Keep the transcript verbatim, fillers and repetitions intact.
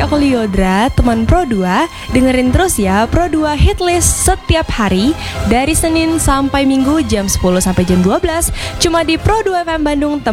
aku Liodra, teman Pro dua. Dengerin terus ya Pro dua Hitlist setiap hari dari Senin sampai Minggu jam sepuluh sampai jam dua belas cuma di Pro dua F M Bandung.